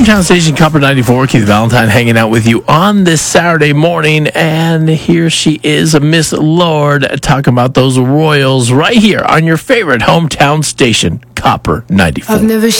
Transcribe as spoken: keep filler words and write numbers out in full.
Hometown Station, Copper ninety-four. Keith Valentine hanging out with you on this Saturday morning. And here she is, Miss Lord, talking about those Royals right here on your favorite hometown station, Copper ninety-four. I've never